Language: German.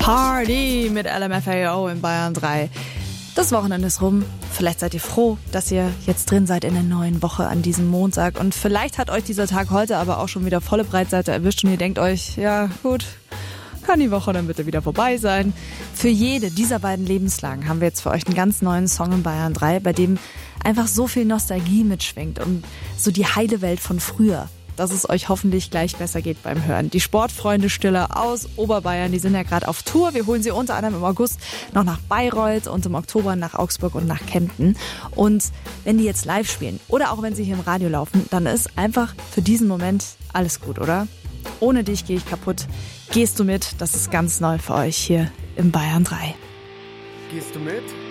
Party mit LMFAO in Bayern 3. Das Wochenende ist rum. Vielleicht seid ihr froh, dass ihr jetzt drin seid in der neuen Woche an diesem Montag. Und vielleicht hat euch dieser Tag heute aber auch schon wieder volle Breitseite erwischt und ihr denkt euch, ja gut, kann die Woche dann bitte wieder vorbei sein. Für jede dieser beiden Lebenslagen haben wir jetzt für euch einen ganz neuen Song in Bayern 3, bei dem einfach so viel Nostalgie mitschwingt und so die heile Welt von früher, dass es euch hoffentlich gleich besser geht beim Hören. Die Sportfreunde Stiller aus Oberbayern, die sind ja gerade auf Tour. Wir holen sie unter anderem im August noch nach Bayreuth und im Oktober nach Augsburg und nach Kempten. Und wenn die jetzt live spielen oder auch wenn sie hier im Radio laufen, dann ist einfach für diesen Moment alles gut, oder? Ohne dich gehe ich kaputt. Gehst du mit? Das ist ganz neu für euch hier im Bayern 3. Gehst du mit?